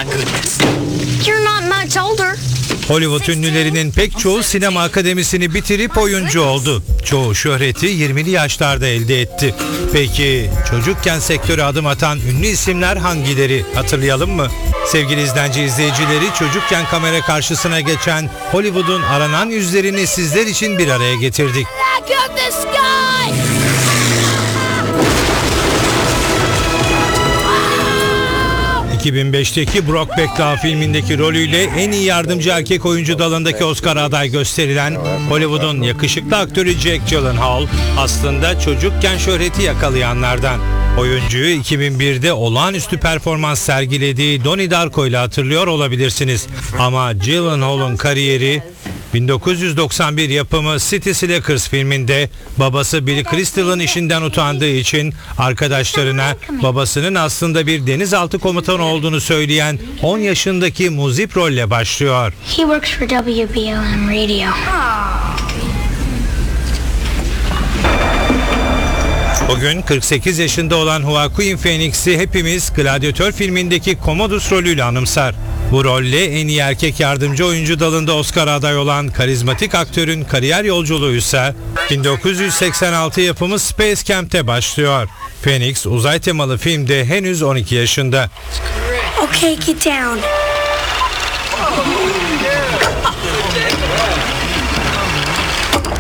my goodness. You're not much older. Hollywood ünlülerinin pek çoğu sinema akademisini bitirip oyuncu oldu. Çoğu şöhreti 20'li yaşlarda elde etti. Peki çocukken sektöre adım atan ünlü isimler hangileri? Hatırlayalım mı? Sevgili izleyicileri, çocukken kamera karşısına geçen Hollywood'un aranan yüzlerini sizler için bir araya getirdik. Look up the sky! 2005'teki Brokeback Mountain filmindeki rolüyle en iyi yardımcı erkek oyuncu dalındaki Oscar aday gösterilen Hollywood'un yakışıklı aktörü Jake Gyllenhaal aslında çocukken şöhreti yakalayanlardan. Oyuncuyu 2001'de olağanüstü performans sergilediği Donnie Darko ile hatırlıyor olabilirsiniz. Ama Gyllenhaal'ın kariyeri 1991 yapımı City Slickers filminde babası Billy Crystal'ın işinden utandığı için arkadaşlarına babasının aslında bir denizaltı komutanı olduğunu söyleyen 10 yaşındaki muzip rolle başlıyor. He works for WBLM Radio. Bugün 48 yaşında olan Joaquin Phoenix'i hepimiz Gladiator filmindeki Commodus rolüyle anımsar. Bu rolle en iyi erkek yardımcı oyuncu dalında Oscar aday olan karizmatik aktörün kariyer yolculuğu ise 1986 yapımı Space Camp'te başlıyor. Phoenix uzay temalı filmde henüz 12 yaşında. Okay, get down.